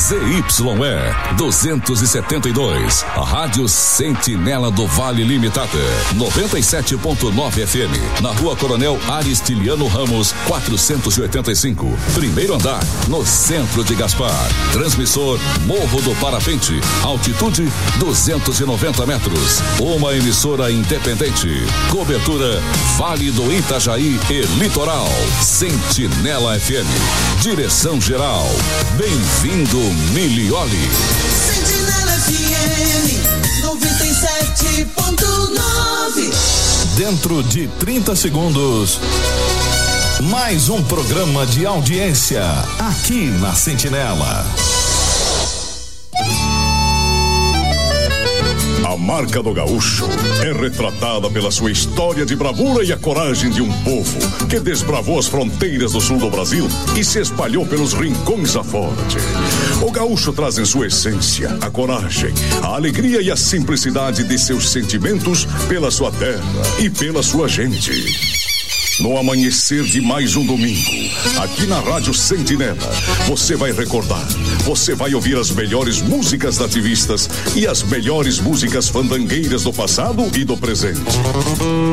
ZYE 272, a Rádio Sentinela do Vale Limitada, 97.9 FM, na Rua Coronel Aristiliano Ramos, 485, primeiro andar, no centro de Gaspar. Transmissor Morro do Parapente, altitude 290 metros. Uma emissora independente. Cobertura Vale do Itajaí e Litoral. Sentinela FM. Direção geral. Bem-vindo, Milioli. Sentinela FM 97.9. Dentro de 30 segundos, mais um programa de audiência aqui na Sentinela. A marca do gaúcho é retratada pela sua história de bravura e a coragem de um povo que desbravou as fronteiras do sul do Brasil e se espalhou pelos rincões afora. O gaúcho traz em sua essência a coragem, a alegria e a simplicidade de seus sentimentos pela sua terra e pela sua gente. No amanhecer de mais um domingo, aqui na Rádio Sentinela, você vai recordar, você vai ouvir as melhores músicas nativistas e as melhores músicas fandangueiras do passado e do presente.